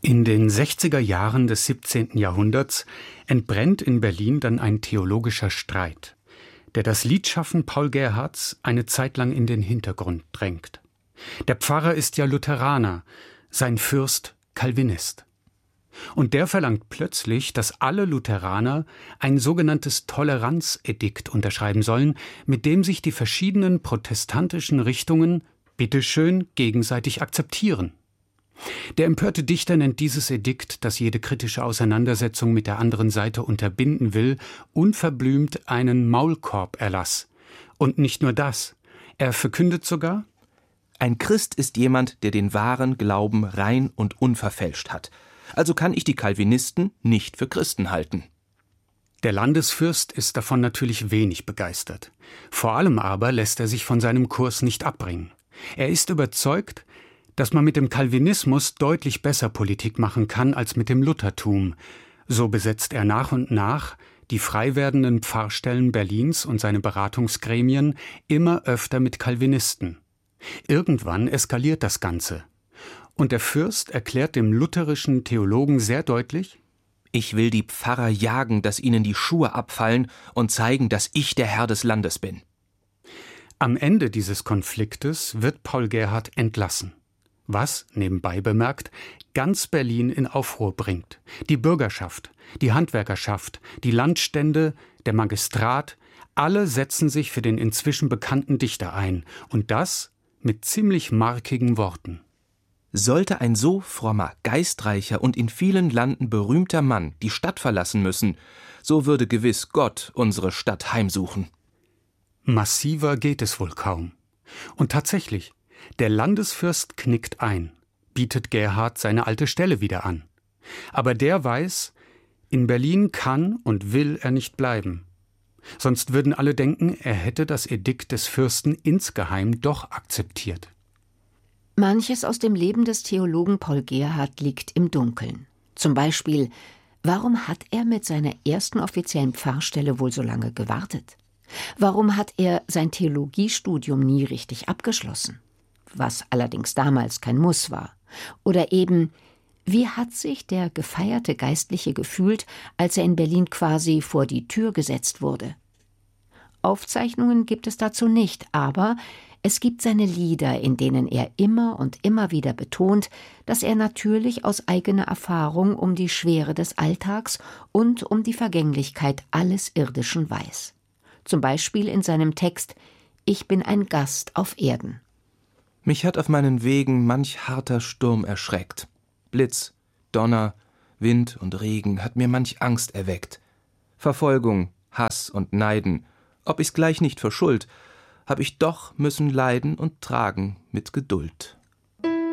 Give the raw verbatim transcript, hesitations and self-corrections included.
In den sechziger Jahren des siebzehnten Jahrhunderts entbrennt in Berlin dann ein theologischer Streit, der das Liedschaffen Paul Gerhardts eine Zeit lang in den Hintergrund drängt. Der Pfarrer ist ja Lutheraner, sein Fürst Calvinist. Und der verlangt plötzlich, dass alle Lutheraner ein sogenanntes Toleranzedikt unterschreiben sollen, mit dem sich die verschiedenen protestantischen Richtungen bitteschön gegenseitig akzeptieren. Der empörte Dichter nennt dieses Edikt, das jede kritische Auseinandersetzung mit der anderen Seite unterbinden will, unverblümt einen Maulkorberlass. Und nicht nur das, er verkündet sogar: Ein Christ ist jemand, der den wahren Glauben rein und unverfälscht hat. Also kann ich die Calvinisten nicht für Christen halten. Der Landesfürst ist davon natürlich wenig begeistert. Vor allem aber lässt er sich von seinem Kurs nicht abbringen. Er ist überzeugt, dass man mit dem Calvinismus deutlich besser Politik machen kann als mit dem Luthertum. So besetzt er nach und nach die frei werdenden Pfarrstellen Berlins und seine Beratungsgremien immer öfter mit Calvinisten. Irgendwann eskaliert das Ganze. Und der Fürst erklärt dem lutherischen Theologen sehr deutlich: Ich will die Pfarrer jagen, dass ihnen die Schuhe abfallen und zeigen, dass ich der Herr des Landes bin. Am Ende dieses Konfliktes wird Paul Gerhardt entlassen. Was, nebenbei bemerkt, ganz Berlin in Aufruhr bringt. Die Bürgerschaft, die Handwerkerschaft, die Landstände, der Magistrat, alle setzen sich für den inzwischen bekannten Dichter ein. Und das mit ziemlich markigen Worten. Sollte ein so frommer, geistreicher und in vielen Landen berühmter Mann die Stadt verlassen müssen, so würde gewiss Gott unsere Stadt heimsuchen. Massiver geht es wohl kaum. Und tatsächlich, der Landesfürst knickt ein, bietet Gerhardt seine alte Stelle wieder an. Aber der weiß, in Berlin kann und will er nicht bleiben. Sonst würden alle denken, er hätte das Edikt des Fürsten insgeheim doch akzeptiert. Manches aus dem Leben des Theologen Paul Gerhardt liegt im Dunkeln. Zum Beispiel, warum hat er mit seiner ersten offiziellen Pfarrstelle wohl so lange gewartet? Warum hat er sein Theologiestudium nie richtig abgeschlossen? Was allerdings damals kein Muss war. Oder eben, wie hat sich der gefeierte Geistliche gefühlt, als er in Berlin quasi vor die Tür gesetzt wurde? Aufzeichnungen gibt es dazu nicht, aber es gibt seine Lieder, in denen er immer und immer wieder betont, dass er natürlich aus eigener Erfahrung um die Schwere des Alltags und um die Vergänglichkeit alles Irdischen weiß. Zum Beispiel in seinem Text »Ich bin ein Gast auf Erden«. Mich hat auf meinen Wegen manch harter Sturm erschreckt. Blitz, Donner, Wind und Regen hat mir manch Angst erweckt. Verfolgung, Hass und Neiden, ob ich's gleich nicht verschuld, hab ich doch müssen leiden und tragen mit Geduld.